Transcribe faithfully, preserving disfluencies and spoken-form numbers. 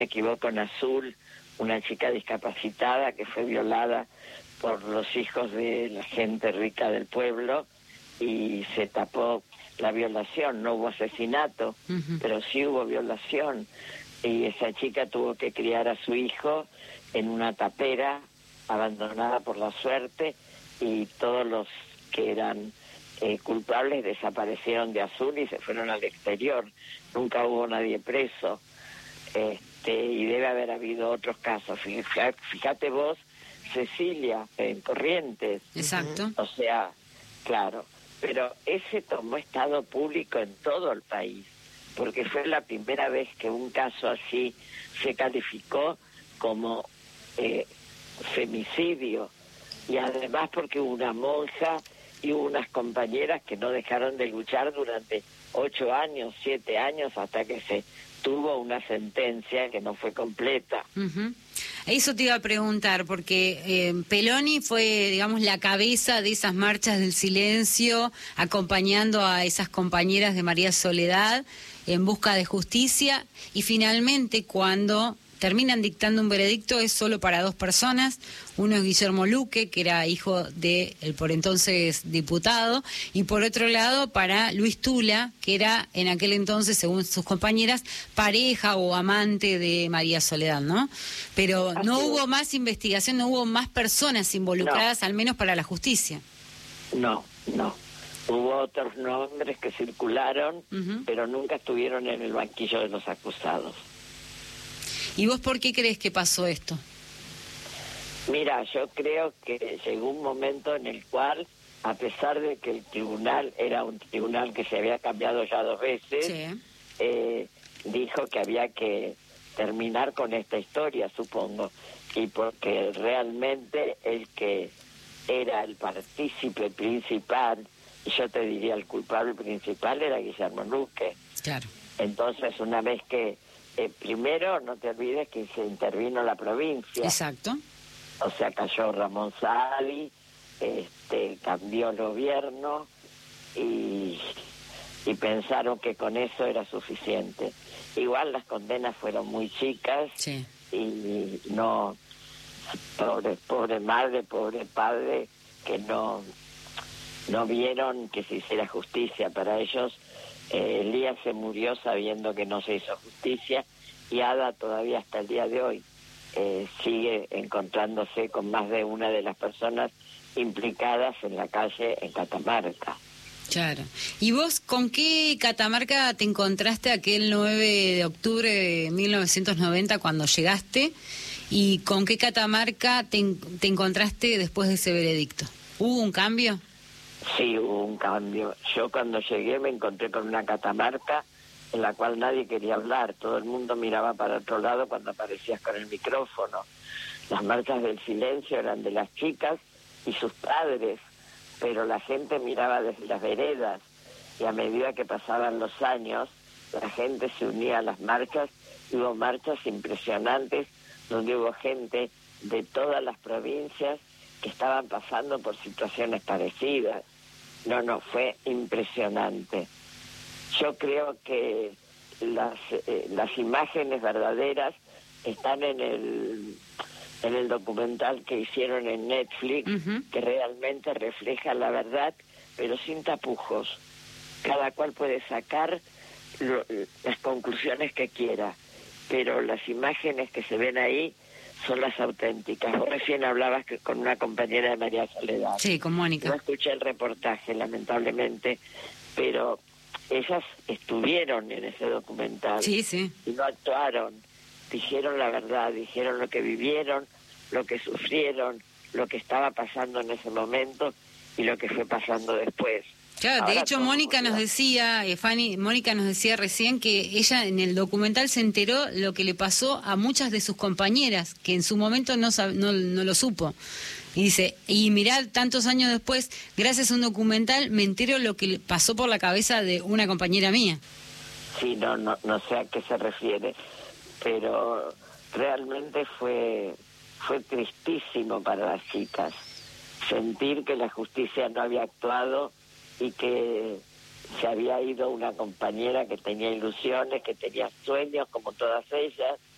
me equivoco, en Azul, una chica discapacitada que fue violada por los hijos de la gente rica del pueblo y se tapó la violación. No hubo asesinato, uh-huh. pero sí hubo violación. Y esa chica tuvo que criar a su hijo en una tapera abandonada por la suerte, y todos los que eran eh, culpables desaparecieron de Azul y se fueron al exterior. Nunca hubo nadie preso. Este, y debe haber habido otros casos. Fíjate, fíjate vos, Cecilia, en Corrientes. Exacto. O sea, claro. Pero ese tomó estado público en todo el país, porque fue la primera vez que un caso así se calificó como eh, femicidio, y además porque hubo una monja y hubo unas compañeras que no dejaron de luchar durante ocho años, siete años, hasta que se tuvo una sentencia que no fue completa. Uh-huh. Eso te iba a preguntar, porque eh, Peloni fue, digamos, la cabeza de esas marchas del silencio, acompañando a esas compañeras de María Soledad en busca de justicia, y finalmente cuando terminan dictando un veredicto es solo para dos personas. Uno es Guillermo Luque, que era hijo del por entonces diputado, y por otro lado para Luis Tula, que era en aquel entonces, según sus compañeras, pareja o amante de María Soledad, ¿no? Pero no Así hubo es. más investigación, no hubo más personas involucradas, no. al menos para la justicia. No, no. Hubo otros nombres que circularon, uh-huh. pero nunca estuvieron en el banquillo de los acusados. ¿Y vos por qué crees que pasó esto? Mira, yo creo que llegó un momento en el cual, a pesar de que el tribunal era un tribunal que se había cambiado ya dos veces, sí. eh, dijo que había que terminar con esta historia, supongo, y porque realmente el que era el partícipe principal, y yo te diría el culpable principal, era Guillermo Luque. Claro. Entonces, una vez que Eh, primero, no te olvides que se intervino la provincia. Exacto. O sea, cayó Ramón Saadi, este, cambió el gobierno y, y pensaron que con eso era suficiente. Igual las condenas fueron muy chicas, sí. y no, pobre, pobre madre, pobre padre, que no, no vieron que se hiciera justicia para ellos. Eh, Elías se murió sabiendo que no se hizo justicia, y Ada todavía hasta el día de hoy eh, sigue encontrándose con más de una de las personas implicadas en la calle en Catamarca. Claro. ¿Y vos con qué Catamarca te encontraste aquel nueve de octubre de mil novecientos noventa cuando llegaste? ¿Y con qué Catamarca te, te encontraste después de ese veredicto? ¿Hubo un cambio? Sí, hubo un cambio. Yo cuando llegué me encontré con una Catamarca en la cual nadie quería hablar. Todo el mundo miraba para otro lado cuando aparecías con el micrófono. Las marchas del silencio eran de las chicas y sus padres, pero la gente miraba desde las veredas, y a medida que pasaban los años, la gente se unía a las marchas. Hubo marchas impresionantes donde hubo gente de todas las provincias que estaban pasando por situaciones parecidas. No, no, fue impresionante. Yo creo que las eh, las imágenes verdaderas están en el en el documental que hicieron en Netflix, uh-huh. que realmente refleja la verdad, pero sin tapujos. Cada cual puede sacar lo, las conclusiones que quiera, pero las imágenes que se ven ahí son las auténticas. Vos recién hablabas que con una compañera de María Soledad. Sí, con Mónica. No escuché el reportaje, lamentablemente, pero ellas estuvieron en ese documental. Sí, sí. Y no actuaron. Dijeron la verdad, dijeron lo que vivieron, lo que sufrieron, lo que estaba pasando en ese momento y lo que fue pasando después. Claro, de hecho Mónica nos decía, eh, Fanny, Mónica nos decía recién que ella en el documental se enteró lo que le pasó a muchas de sus compañeras, que en su momento no, no, no lo supo. Y dice, y mirá, tantos años después, gracias a un documental, me entero lo que le pasó por la cabeza de una compañera mía. Sí, no, no, no sé a qué se refiere, pero realmente fue, fue tristísimo para las chicas sentir que la justicia no había actuado y que se había ido una compañera que tenía ilusiones, que tenía sueños como todas ellas,